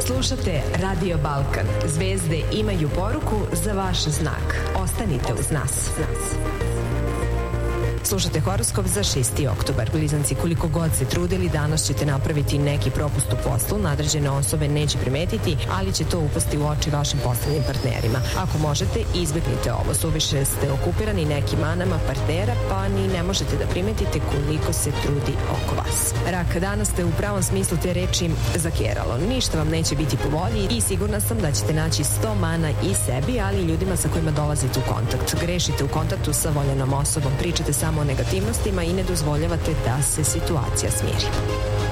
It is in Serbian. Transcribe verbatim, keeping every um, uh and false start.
Slušate Radio Balkan. Zvezde imaju poruku za vaš znak. Ostanite uz nas. Slušate horoskop za šesti oktobar. Blizanci, koliko god se trudili, danas ćete napraviti neki propust u poslu, nadređene osobe neće primetiti, ali će to upasti u oči vašim poslovnim partnerima. Ako možete, izbegnite ovo. Suviše ste okupirani nekim manama partnera, pa ni ne možete da primetite koliko se trudi oko vas. Rak, danas ste u pravom smislu te reči zakeralo. Ništa vam neće biti po volji i sigurna sam da ćete naći sto mana i sebi, ali i ljudima sa kojima dolazite u kontakt. Grešite u kontaktu sa voljenom osobom, pričate samo o negativnostima i ne dozvoljavate da se situacija smiri.